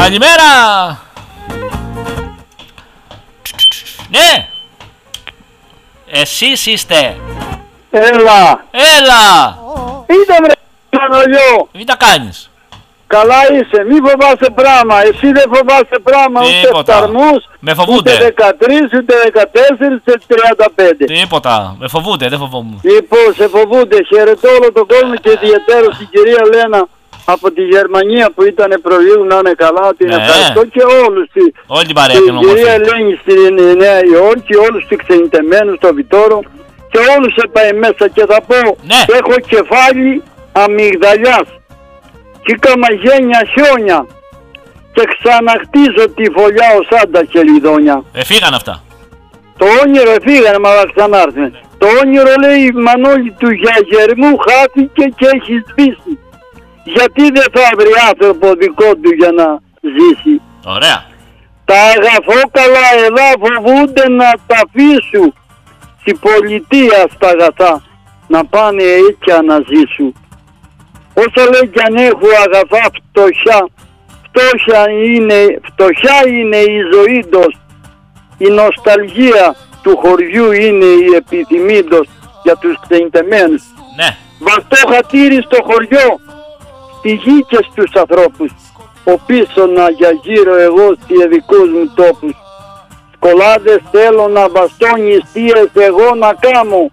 Καλημέρα. Ναι. Εσείς είστε. Έλα. Είδα βρε Μανολιό. Τι τα κάνεις? Καλά είσαι, μη φοβάσαι πράγμα. Εσύ δεν φοβάσαι πράγμα. Ούτε φταρμούς, με φοβούνται. Ούτε 13, ούτε 14, ούτε 35. Τίποτα. Με φοβούνται, δεν φοβόμουν. Λοιπόν, σε φοβούνται. Χαιρετώ όλο τον κόσμο και ιδιαίτερα την κυρία Λένα από τη Γερμανία που ήταν προλίγου, να είναι καλά. Την ευχαριστώ και όλους. Όλη την παρέα την κυρία Ελένη στη Νέα Υόρκη, όλους τους ξενιτεμένους στο Βιτόρο και όλους έπαει μέσα και θα πω, έχω κεφάλι αμυγδαλιάς και καμαγένια χιόνια και ξαναχτίζω τη φωλιά ως άντα χελιδόνια. Φύγαν αυτά. Το όνειρο φύγανε, μα θα ξανάρθουν. Το όνειρο, λέει η Μανώλη, του γιαγερμού χάθηκε και έχει σβήσει. Γιατί δεν θα βρει άνθρωπο δικό του για να ζήσει? Ωραία. Τα αγαθόκαλα εδώ φοβούνται να τα αφήσουν στην πολιτεία στα αγαθά, να πάνε έτσι να ζήσουν. Όσο λέει κι αν έχουν αγαθά φτωχιά, φτωχιά είναι η ζωή τους. Η νοσταλγία του χωριού είναι η επιθυμήτως για τους ξενιτεμένους. Ναι. Βαστό χατήρι στο χωριό, στη γη και στους ανθρώπους. Ο πίσω να για γύρω εγώ στις δικούς μου τόπους. Σκολάδες θέλω να βαστώ νηστείες εγώ να κάμω.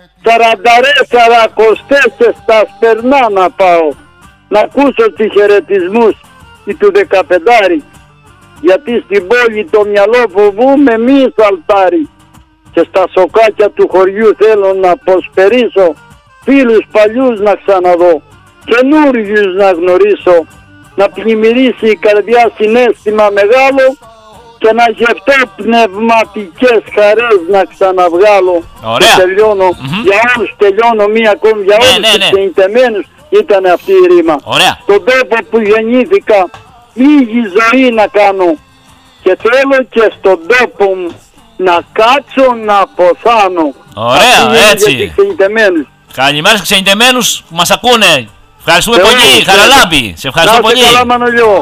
44 στα σπερνά να πάω. Να ακούσω τις χαιρετισμούς του 15. Γιατί στην πόλη το μυαλό φοβούμαι μη σαλτάρει. Και στα σοκάκια του χωριού θέλω να αποσπερίσω. Φίλους παλιούς να ξαναδώ. Καινούριους να γνωρίσω. Να πλημμυρίσει η καρδιά συναίσθημα μεγάλο και να γευτώ πνευματικές χαρές να ξαναβγάλω. Ωραία. Και τελειώνω. Για όλους τελειώνω μία ακόμη. Για όλους τους ξενιτεμένους ήταν αυτή η ρήμα. Ωραία. Τον τόπο που γεννήθηκα λίγη ζωή να κάνω και θέλω και στον τόπο μου να κάτσω να αποθάνω. Ωραία, έτσι. Καλημέρα στους ξενιτεμένους που μας ακούνε. Ευχαριστούμε πολύ, Χαραλάμπη. Σε ευχαριστώ πολύ.